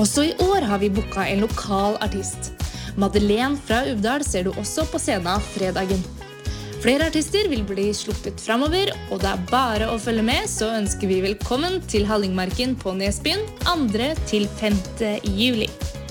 Også i år har vi booket en lokal artist. Madeleine fra Uvdal ser du også på scenen fredagen. Flere artister vil bli sluppet fremover, og det er bare å følge med, så ønsker vi velkommen til Hallingmarken på Nesbyen 2. til 5. juli.